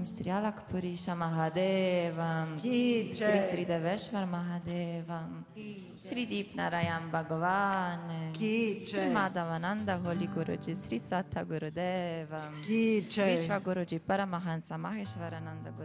Sri Alakpurisha Mahadevam, Ki Sri Jai. Sri Deveshwar Mahadevam, Sri Deep Narayan Bhagavan, Ki Sri Jai. Madhavananda Holy Guruji, Sri Satta Gurudevam, Ki Jai. Vishwa Guruji Paramahansa Maheshwarananda Guru